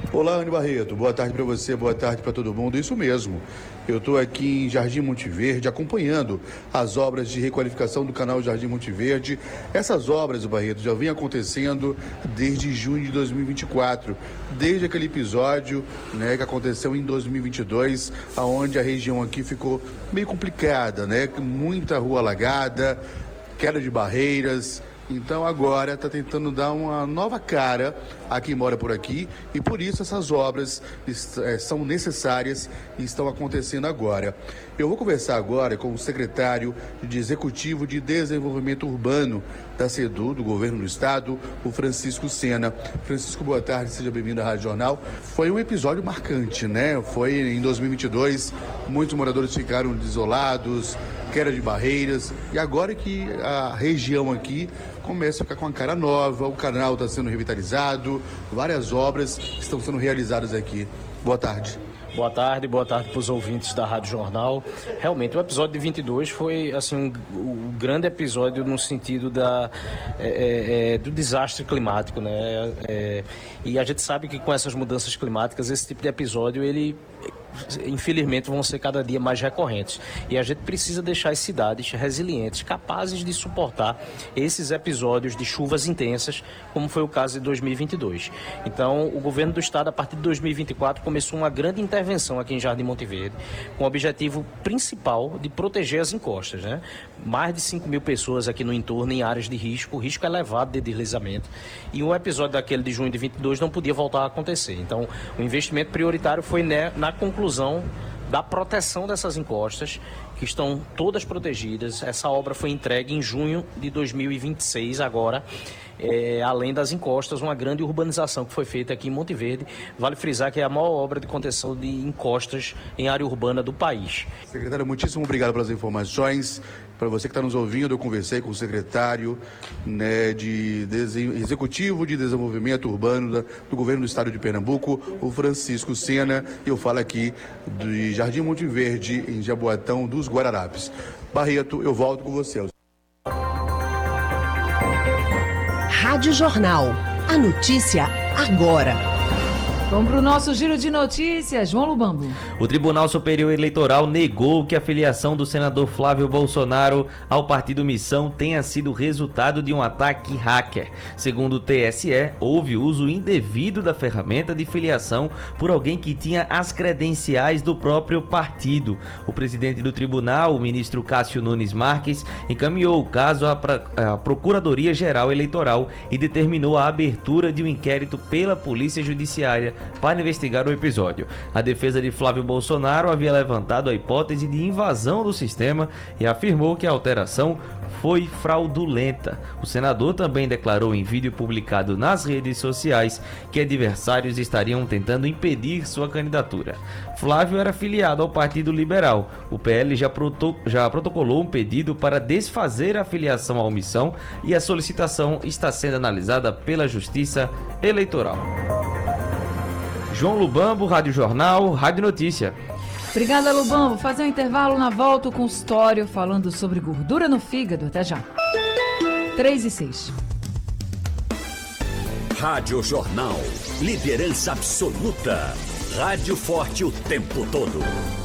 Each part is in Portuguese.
Olá, Anny Barreto. Boa tarde para você, boa tarde para todo mundo. Isso mesmo. Eu estou aqui em Jardim Monte Verde acompanhando as obras de requalificação do canal Jardim Monte Verde. Essas obras, Barreto, já vêm acontecendo desde junho de 2024, desde aquele episódio, né, que aconteceu em 2022, onde a região aqui ficou meio complicada, né? Muita rua alagada, queda de barreiras. Então agora está tentando dar uma nova cara a quem mora por aqui e por isso essas obras são necessárias e estão acontecendo agora. Eu vou conversar agora com o secretário de Executivo de Desenvolvimento Urbano da SEDU, do Governo do Estado, o Francisco Sena. Francisco, boa tarde, seja bem-vindo à Rádio Jornal. Foi um episódio marcante, né? Foi em 2022, muitos moradores ficaram desolados, queda de barreiras, e agora que a região aqui começa a ficar com uma cara nova, o canal está sendo revitalizado, várias obras estão sendo realizadas aqui. Boa tarde. Boa tarde para os ouvintes da Rádio Jornal. Realmente, o episódio de 22 foi assim, um grande episódio no sentido do desastre climático, né? E a gente sabe que com essas mudanças climáticas, esse tipo de episódio, infelizmente, vão ser cada dia mais recorrentes. E a gente precisa deixar as cidades resilientes, capazes de suportar esses episódios de chuvas intensas, como foi o caso de 2022. Então, o governo do estado, a partir de 2024, começou uma grande intervenção aqui em Jardim Monte Verde, com o objetivo principal de proteger as encostas, né? Mais de 5 mil pessoas aqui no entorno em áreas de risco elevado de deslizamento. E um episódio daquele de junho de 22 não podia voltar a acontecer. Então, o investimento prioritário foi na conclusão da proteção dessas encostas, que estão todas protegidas. Essa obra foi entregue em junho de 2026 agora. Além das encostas, uma grande urbanização que foi feita aqui em Monte Verde. Vale frisar que é a maior obra de contenção de encostas em área urbana do país. Secretário, muitíssimo obrigado pelas informações. Para você que está nos ouvindo, eu conversei com o secretário, né, de Executivo de Desenvolvimento Urbano do Governo do Estado de Pernambuco, o Francisco Sena, e eu falo aqui de Jardim Monte Verde, em Jaboatão dos Guararapes. Barreto, eu volto com você. Rádio Jornal. A notícia agora. Vamos para o nosso giro de notícias, João Lubambo. O Tribunal Superior Eleitoral negou que a filiação do senador Flávio Bolsonaro ao partido Missão tenha sido resultado de um ataque hacker. Segundo o TSE, houve uso indevido da ferramenta de filiação por alguém que tinha as credenciais do próprio partido. O presidente do tribunal, o ministro Cássio Nunes Marques, encaminhou o caso à Procuradoria-Geral Eleitoral e determinou a abertura de um inquérito pela Polícia Judiciária para investigar o episódio. A defesa de Flávio Bolsonaro havia levantado a hipótese de invasão do sistema e afirmou que a alteração foi fraudulenta. O senador também declarou em vídeo publicado nas redes sociais que adversários estariam tentando impedir sua candidatura. Flávio era filiado ao Partido Liberal. O PL já protocolou um pedido para desfazer a filiação à Missão e a solicitação está sendo analisada pela Justiça Eleitoral. João Lubambo, Rádio Jornal, Rádio Notícia. Obrigada, Lubambo. Vou fazer um intervalo, na volta o consultório falando sobre gordura no fígado. Até já. 3:06. Rádio Jornal. Liderança absoluta. Rádio forte o tempo todo.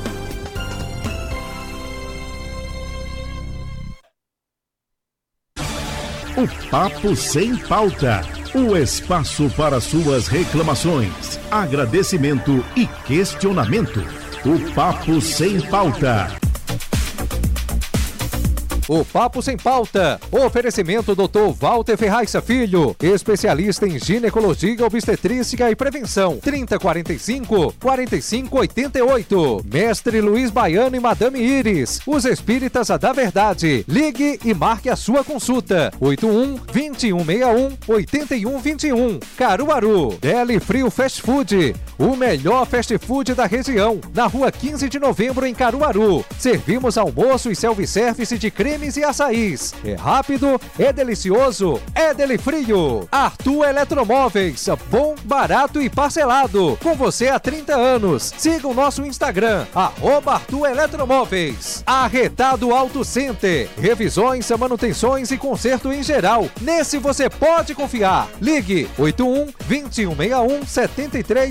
O Papo Sem Pauta. O espaço para suas reclamações, agradecimento e questionamento. O Papo Sem Pauta. O Papo Sem Pauta. Oferecimento Dr. Walter Ferraissa Filho, especialista em ginecologia, obstetrícia e prevenção. 3045-4588. Mestre Luiz Baiano e Madame Iris, os espíritas da verdade. Ligue e marque a sua consulta. 81-2161-8121. Caruaru. Deli Frio Fast Food, o melhor fast food da região. Na rua 15 de novembro, em Caruaru. Servimos almoço e self-service de cremes e açaís. É rápido, é delicioso, é Delifrio. Arthur Eletromóveis, bom, barato e parcelado. Com você há 30 anos. Siga o nosso Instagram, @Arthur Eletromóveis. Arretado Auto Center. Revisões, manutenções e conserto em geral. Nesse você pode confiar. Ligue 81-2161-73